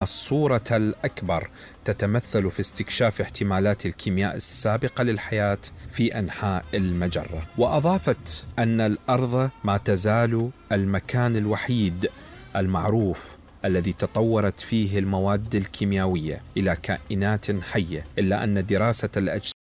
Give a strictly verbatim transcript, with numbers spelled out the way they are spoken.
الصورة الأكبر تتمثل في استكشاف احتمالات الكيمياء السابقة للحياة في أنحاء المجرة. وأضافت أن الأرض ما تزال المكان الوحيد المعروف الذي تطورت فيه المواد الكيميائية إلى كائنات حية، إلا أن دراسة الأجسام